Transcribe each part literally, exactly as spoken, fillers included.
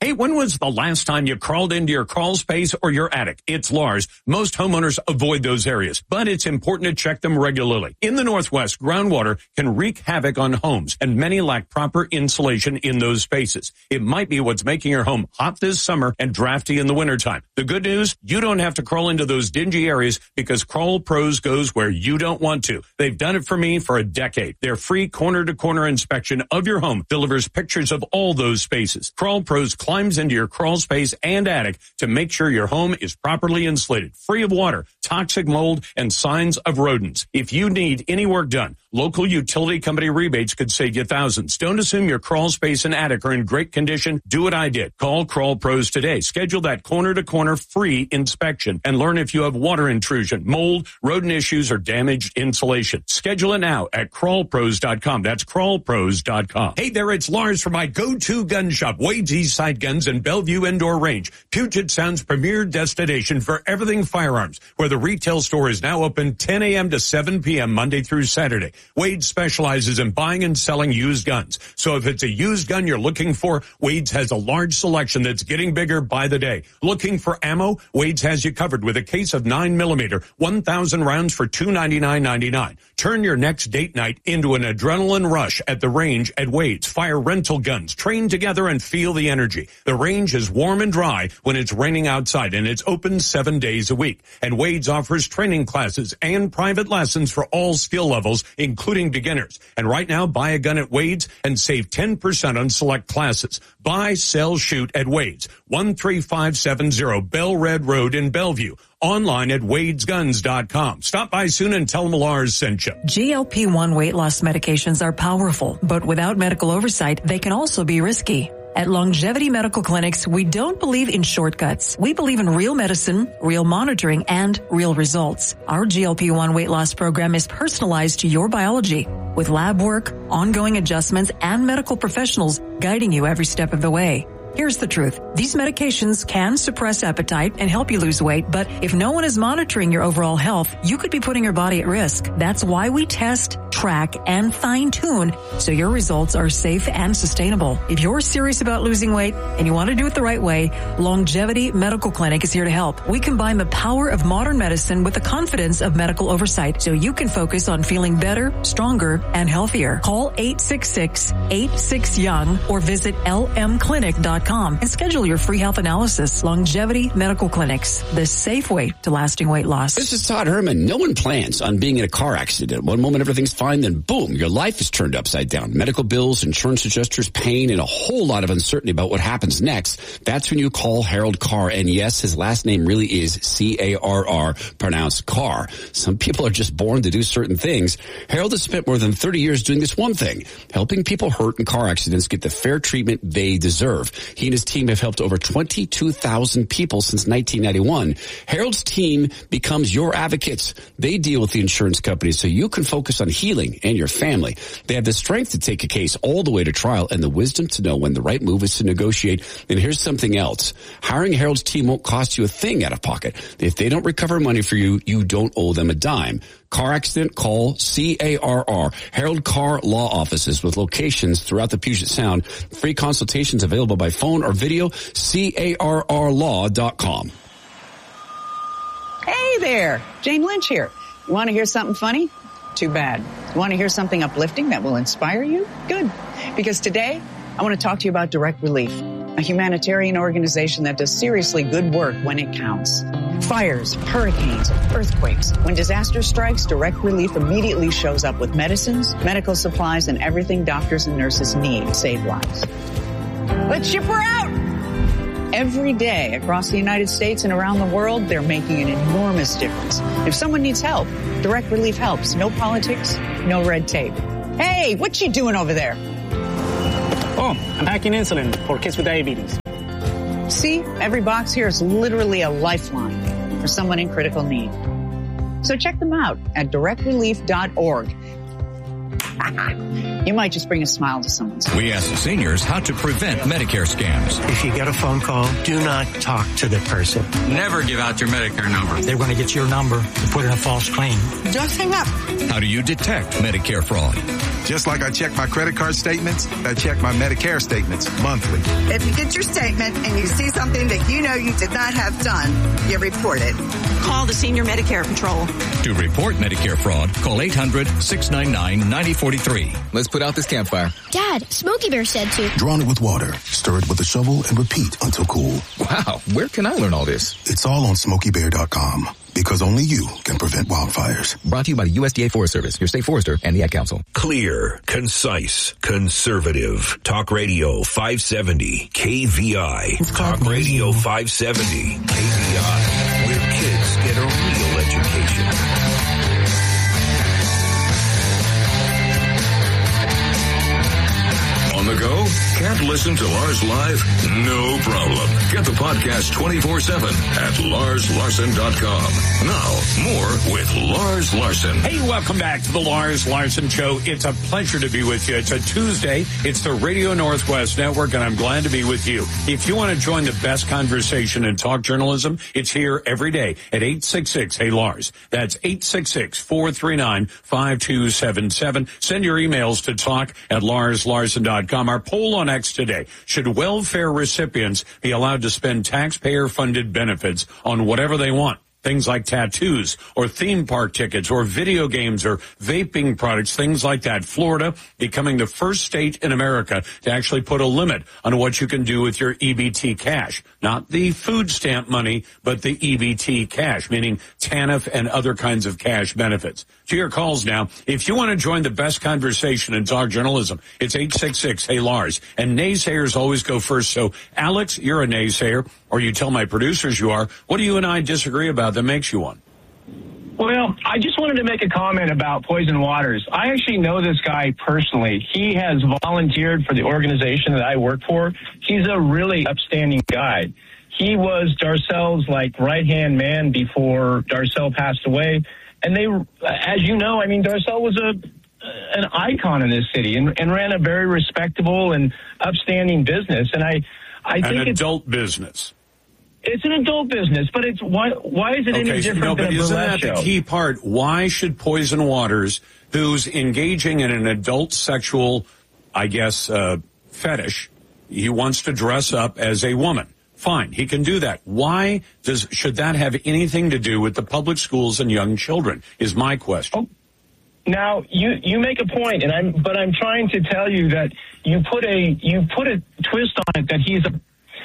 Hey, when was the last time you crawled into your crawl space or your attic? It's Lars. Most homeowners avoid those areas, but it's important to check them regularly. In the Northwest, groundwater can wreak havoc on homes, and many lack proper insulation in those spaces. It might be what's making your home hot this summer and drafty in the wintertime. The good news, you don't have to crawl into those dingy areas because Crawl Pros goes where you don't want to. They've done it for me for a decade. Their free corner-to-corner inspection of your home delivers pictures of all those spaces. Crawl Pros climbs into your crawl space and attic to make sure your home is properly insulated, free of water, toxic mold, and signs of rodents. If you need any work done, local utility company rebates could save you thousands. Don't assume your crawl space and attic are in great condition. Do what I did. Call Crawl Pros today. Schedule that corner-to-corner free inspection and learn if you have water intrusion, mold, rodent issues, or damaged insulation. Schedule it now at crawl pros dot com. That's crawl pros dot com. Hey there, it's Lars from my go-to gun shop, Wade's Eastside Guns and Bellevue Indoor Range, Puget Sound's premier destination for everything firearms, where the retail store is now open ten a.m. to seven p.m. Monday through Saturday. Wade specializes in buying and selling used guns. So if it's a used gun you're looking for, Wade's has a large selection that's getting bigger by the day. Looking for ammo? Wade's has you covered with a case of nine millimeter, one thousand rounds for two hundred ninety-nine ninety-nine. Turn your next date night into an adrenaline rush at the range at Wade's. Fire rental guns, train together and feel the energy. The range is warm and dry when it's raining outside, and it's open seven days a week. And Wade's offers training classes and private lessons for all skill levels, including beginners. And right now, buy a gun at Wade's and save ten percent on select classes. Buy, sell, shoot at Wade's, one three five seven zero Bell Red Road in Bellevue. Online at wades guns dot com. Stop by soon and tell them Lars sent you. G L P one weight loss medications are powerful, but without medical oversight, they can also be risky. At Longevity Medical Clinics, we don't believe in shortcuts. We believe in real medicine, real monitoring, and real results. Our G L P one weight loss program is personalized to your biology, with lab work, ongoing adjustments, and medical professionals guiding you every step of the way. Here's the truth. These medications can suppress appetite and help you lose weight, but if no one is monitoring your overall health, you could be putting your body at risk. That's why we test, track, and fine-tune so your results are safe and sustainable. If you're serious about losing weight and you want to do it the right way, Longevity Medical Clinic is here to help. We combine the power of modern medicine with the confidence of medical oversight so you can focus on feeling better, stronger, and healthier. Call eight six six, eight six, young or visit l m clinic dot com and schedule your free health analysis. Longevity Medical Clinics, the safe way to lasting weight loss. This is Todd Herman. No one plans on being in a car accident. One moment everything's fine, then boom, your life is turned upside down. Medical bills, insurance adjusters, pain, and a whole lot of uncertainty about what happens next. That's when you call Harold Carr. And yes, his last name really is C A R R, pronounced Carr. Some people are just born to do certain things. Harold has spent more than thirty years doing this one thing, helping people hurt in car accidents get the fair treatment they deserve. He and his team have helped over twenty-two thousand people since nineteen ninety-one. Harold's team becomes your advocates. They deal with the insurance companies so you can focus on healing and your family. They have the strength to take a case all the way to trial and the wisdom to know when the right move is to negotiate. And here's something else. Hiring Harold's team won't cost you a thing out of pocket. If they don't recover money for you, you don't owe them a dime. Car accident, call C A R R, Harold Carr Law Offices with locations throughout the Puget Sound. Free consultations available by phone or video, C A R R law dot com. Hey there, Jane Lynch here. You want to hear something funny? Too bad. You want to hear something uplifting that will inspire you? Good. Because today, I want to talk to you about Direct Relief, a humanitarian organization that does seriously good work when it counts. Fires, hurricanes, earthquakes. When disaster strikes, Direct Relief immediately shows up with medicines, medical supplies, and everything doctors and nurses need to save lives. Let's ship her out! Every day across the United States and around the world, they're making an enormous difference. If someone needs help, Direct Relief helps. No politics, no red tape. Hey, what you doing over there? Oh, I'm packing insulin for kids with diabetes. See, every box here is literally a lifeline for someone in critical need. So check them out at direct relief dot org. You might just bring a smile to someone's face. We ask the seniors how to prevent Medicare scams. If you get a phone call, do not talk to the person. Never give out your Medicare number. They're going to get your number and put in a false claim. Just hang up. How do you detect Medicare fraud? Just like I check my credit card statements, I check my Medicare statements monthly. If you get your statement and you see something that you know you did not have done, you report it. Call the Senior Medicare Patrol. To report Medicare fraud, call eight hundred, six nine nine, nine oh four three. Let's put out this campfire. Dad, Smokey Bear said to. Drawn it with water, stir it with a shovel, and repeat until cool. Wow, where can I learn all this? It's all on Smokey Bear dot com. Because only you can prevent wildfires. Brought to you by the U S D A Forest Service, your state forester, and the Ad Council. Clear, concise, conservative. Talk Radio five seventy K V I. Talk Radio five seventy K V I. Where kids get a real education. On the go? Can't listen to Lars live? No problem. Get the podcast twenty-four seven at Lars Larson dot com. Now, more with Lars Larson. Hey, welcome back to the Lars Larson Show. It's a pleasure to be with you. It's a Tuesday. It's the Radio Northwest Network, and I'm glad to be with you. If you want to join the best conversation in talk journalism, it's here every day at eight six six, hey Lars. That's eight six six, four three nine, five two seven seven. Send your emails to talk at Lars Larson dot com. Our poll on X today: should welfare recipients be allowed to spend taxpayer-funded benefits on whatever they want? Things like tattoos or theme park tickets or video games or vaping products, things like that. Florida becoming the first state in America to actually put a limit on what you can do with your E B T cash. Not the food stamp money, but the E B T cash, meaning TANF and other kinds of cash benefits. To your calls now. If you want to join the best conversation in talk journalism, it's eight six six, hey Lars. And naysayers always go first. So, Alex, you're a naysayer, or you tell my producers you are. What do you and I disagree about that makes you one? Well, I just wanted to make a comment about Poison Waters. I actually know this guy personally. He has volunteered for the organization that I work for. He's a really upstanding guy. He was Darcel's, like, right-hand man before Darcel passed away. And they, as you know, I mean, Darcel was a an icon in this city and, and ran a very respectable and upstanding business. And I, I An think adult it's, business. It's an adult business, but it's why? Why is it okay, any different no, than but a isn't burlesque that show? the key part? Why should Poison Waters, who's engaging in an adult sexual, I guess, uh, fetish, he wants to dress up as a woman? Fine, he can do that. Why does should that have anything to do with the public schools and young children? Is my question. Oh, now you you make a point, and I'm but I'm trying to tell you that you put a you put a twist on it that he's a.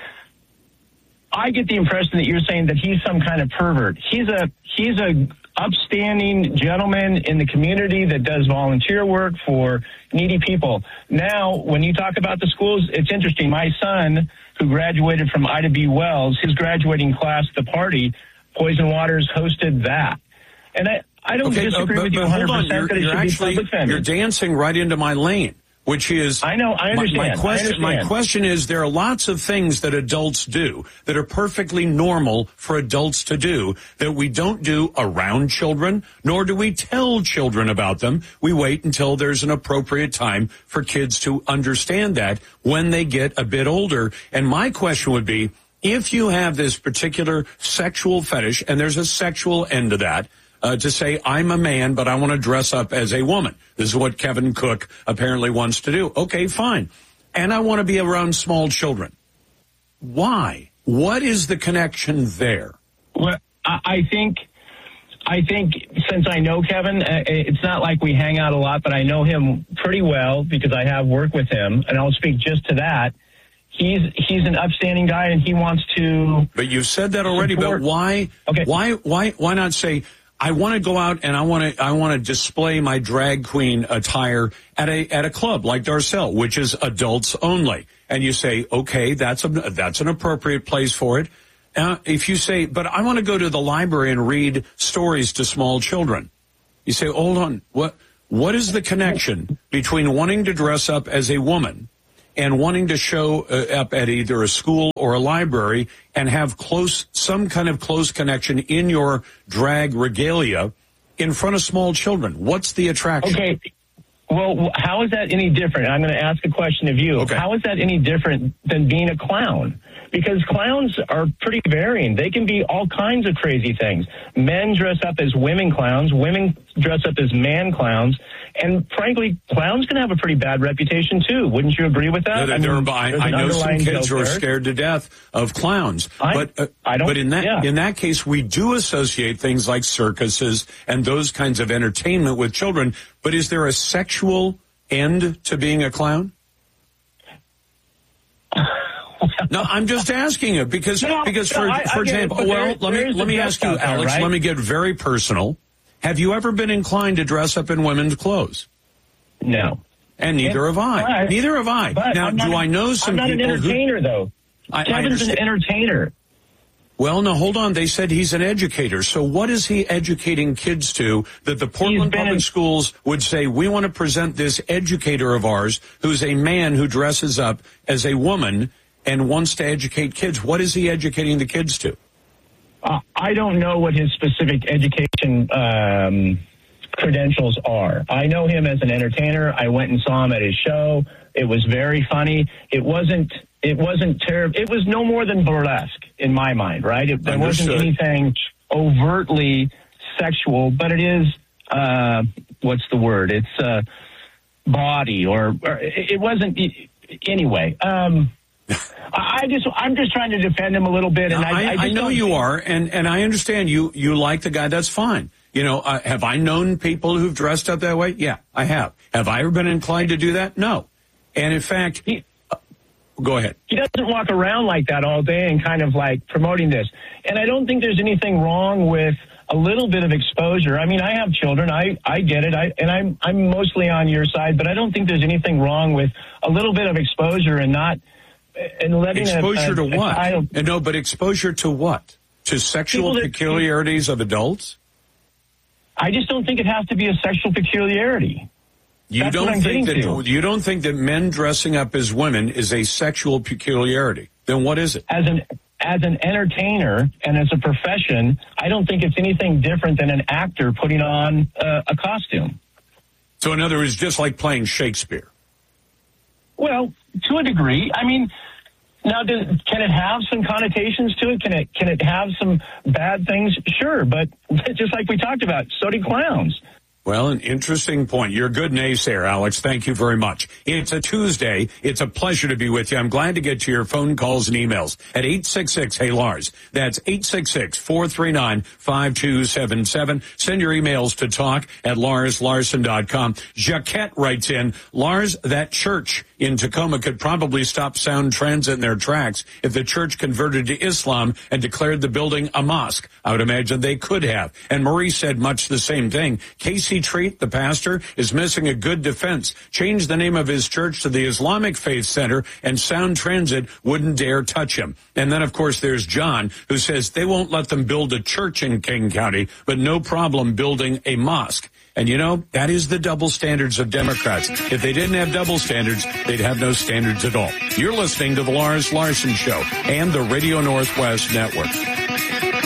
I get the impression that you're saying that he's some kind of pervert. He's a he's a upstanding gentleman in the community that does volunteer work for needy people. Now, when you talk about the schools, it's interesting. My son, who graduated from Ida B. Wells, his graduating class, the party, Poison Waters hosted that. And I, I don't okay, disagree but, with you but one hundred hold percent on. that it you're, should you're be actually, public funded. You're dancing right into my lane, which is... I know, I understand. My, my, question, I understand. my question is, there are lots of things that adults do that are perfectly normal for adults to do that we don't do around children, nor do we tell children about them. We wait until there's an appropriate time for kids to understand that when they get a bit older. And my question would be, if you have this particular sexual fetish, and there's a sexual end to that, Uh, to say, I'm a man, but I want to dress up as a woman. This is what Kevin Cook apparently wants to do. Okay, fine. And I want to be around small children. Why? What is the connection there? Well, I think, I think since I know Kevin, uh, it's not like we hang out a lot, but I know him pretty well because I have worked with him, and I'll speak just to that. He's he's an upstanding guy, and he wants to. But you've said that already. Support. But why? Okay. Why? Why? Why not say, I want to go out and I want to I want to display my drag queen attire at a at a club like Darcel, which is adults only. And you say, okay, that's a that's an appropriate place for it. Uh, if you say, but I want to go to the library and read stories to small children, you say, hold on, what what is the connection between wanting to dress up as a woman and wanting to show uh, up at either a school or a library and have close, some kind of close connection in your drag regalia in front of small children? What's the attraction? Okay. Well, how is that any different? I'm going to ask a question of you. Okay. How is that any different than being a clown? Because clowns are pretty varying. They can be all kinds of crazy things. Men dress up as women clowns. Women dress up as man clowns. And frankly, clowns can have a pretty bad reputation too. Wouldn't you agree with that? No, I, mean, I, I know some kids who are scared to death of clowns. I, but uh, I don't, but in that yeah. in that case, we do associate things like circuses and those kinds of entertainment with children. But is there a sexual end to being a clown? No, I'm just asking it because no, because no, for I, for I example, it, well, there, let me let me ask you, there, Alex. right? Let me get very personal. Have you ever been inclined to dress up in women's clothes? No, and neither have I. But, neither have I. Now, not, do I know some I'm not people an entertainer, who, though. I, Kevin's I an entertainer. Well, no, hold on. They said he's an educator. So what is he educating kids to that the Portland Public in- Schools would say, we want to present this educator of ours who's a man who dresses up as a woman and wants to educate kids? What is he educating the kids to? Uh, I don't know what his specific education um, credentials are. I know him as an entertainer. I went and saw him at his show. It was very funny. It wasn't. It wasn't terrible. It was no more than burlesque in my mind, right? It, there Understood. wasn't anything overtly sexual, but it is. Uh, what's the word? It's uh, body, or, or it wasn't. Anyway. Um, I just, I'm just trying to defend him a little bit, and I, I, I, I know you think- are, and, and I understand you. You like the guy. That's fine. You know, uh, have I known people who've dressed up that way? Yeah, I have. Have I ever been inclined to do that? No. And in fact, he, uh, go ahead. He doesn't walk around like that all day and kind of like promoting this. And I don't think there's anything wrong with a little bit of exposure. I mean, I have children. I, I get it. I, and I'm, I'm mostly on your side, but I don't think there's anything wrong with a little bit of exposure and not. And letting exposure a, a, to what? Child, no, but exposure to what? To sexual that, peculiarities of adults? I just don't think it has to be a sexual peculiarity. You That's don't think that to. you don't think that men dressing up as women is a sexual peculiarity? Then what is it? As an as an entertainer and as a profession, I don't think it's anything different than an actor putting on uh, a costume. So, in other words, just like playing Shakespeare. Well, to a degree. I mean, now, does, can it have some connotations to it? Can it can it have some bad things? Sure, but just like we talked about, so do clowns. Well, an interesting point. You're a good naysayer, Alex. Thank you very much. It's a Tuesday. It's a pleasure to be with you. I'm glad to get to your phone calls and emails at eight six six, hey, Lars. That's eight six six, four three nine, five two seven seven. Send your emails to talk at lars larson dot com. Jaquette writes in, Lars, that church in Tacoma could probably stop Sound Transit in their tracks if the church converted to Islam and declared the building a mosque. I would imagine they could have. And Marie said much the same thing. Casey Treat, the pastor, is missing a good defense. Change the name of his church to the Islamic Faith Center, and Sound Transit wouldn't dare touch him. And then, of course, there's John, who says they won't let them build a church in King County, but no problem building a mosque. And, you know, that is the double standards of Democrats. If they didn't have double standards, they'd have no standards at all. You're listening to the Lars Larson Show and the Radio Northwest Network.